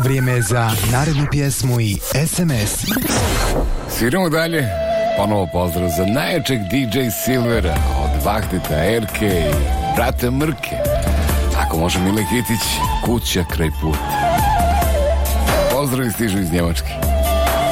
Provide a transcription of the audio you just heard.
Vrijeme je za narednu pjesmu i SMS. Sviramo dalje. Ponovo pozdrav za najjačeg DJ Silvera od Vahdeta Erke i brata Mrke. Ako može Mile Kitić, Kuća kraj puta. Pozdravi stižu iz Njemačke.